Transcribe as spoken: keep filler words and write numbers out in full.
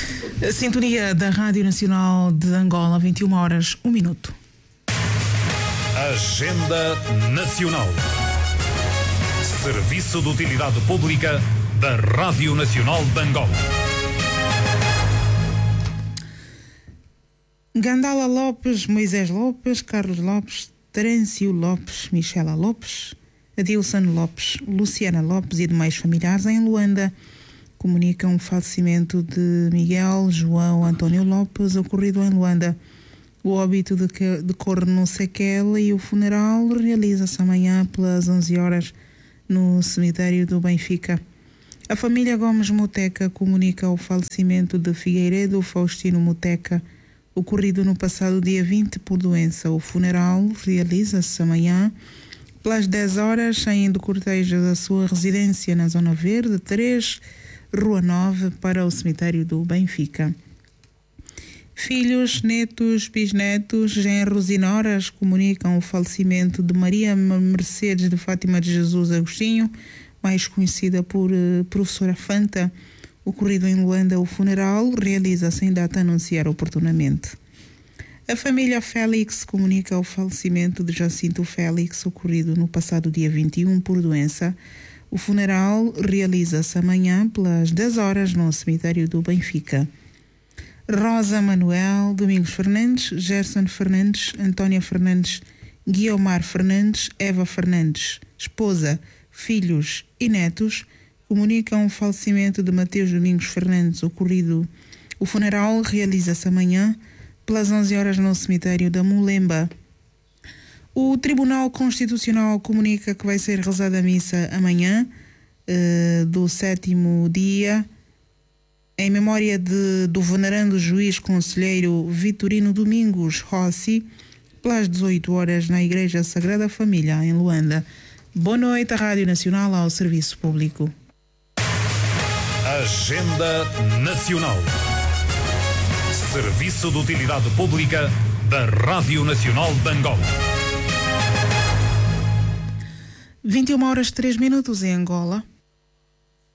A sintonia da Rádio Nacional de Angola, vinte e uma horas, um minuto. Agenda Nacional. Serviço de Utilidade Pública da Rádio Nacional de Angola. Gandala Lopes, Moisés Lopes, Carlos Lopes, Terêncio Lopes, Michela Lopes, Adilson Lopes, Luciana Lopes e demais familiares em Luanda comunicam o falecimento de Miguel João António Lopes, ocorrido em Luanda. O óbito decorre no Sequel e o funeral realiza-se amanhã pelas onze horas no cemitério do Benfica. A família Gomes Moteca comunica o falecimento de Figueiredo Faustino Moteca, ocorrido no passado dia vinte por doença. O funeral realiza-se amanhã pelas dez horas, saindo cortejo da sua residência na Zona Verde três, Rua nove, para o cemitério do Benfica. Filhos, netos, bisnetos, genros e noras comunicam o falecimento de Maria Mercedes de Fátima de Jesus Agostinho, mais conhecida por uh, Professora Fanta, ocorrido em Luanda. O funeral realiza-se em data a anunciar oportunamente. A família Félix comunica o falecimento de Jacinto Félix, ocorrido no passado dia vinte e um por doença. O funeral realiza-se amanhã pelas dez horas no cemitério do Benfica. Rosa Manuel, Domingos Fernandes, Gerson Fernandes, Antônia Fernandes, Guiomar Fernandes, Eva Fernandes, esposa, filhos e netos, comunicam o falecimento de Mateus Domingos Fernandes, ocorrido. O funeral realiza-se amanhã pelas onze horas no cemitério da Mulemba. O Tribunal Constitucional comunica que vai ser rezada a missa amanhã, uh, do sétimo dia, em memória de, do venerando juiz conselheiro Vitorino Domingos Rossi, pelas dezoito horas na Igreja Sagrada Família, em Luanda. Boa noite, a Rádio Nacional ao Serviço Público. Agenda Nacional. Serviço de Utilidade Pública da Rádio Nacional de Angola. vinte e uma horas, três minutos em Angola.